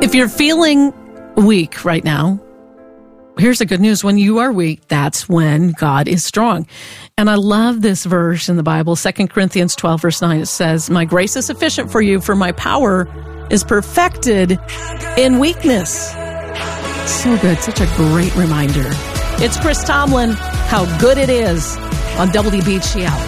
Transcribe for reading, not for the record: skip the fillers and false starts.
If you're feeling weak right now, here's the good news. When you are weak, that's when God is strong. And I love this verse in the Bible, 2 Corinthians 12, verse 9. It says, my grace is sufficient for you, for my power is perfected in weakness. So good. Such a great reminder. It's Chris Tomlin, How Good It Is on WBGL.